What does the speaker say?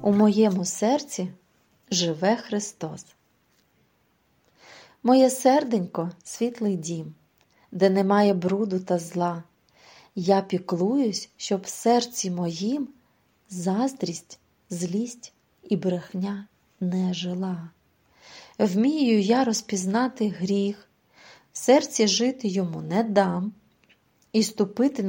У моєму серці живе Христос. Моє серденько – світлий дім, де немає бруду та зла. Я піклуюсь, щоб в серці моїм заздрість, злість і брехня не жила. Вмію я розпізнати гріх, в серці жити йому не дам, і ступити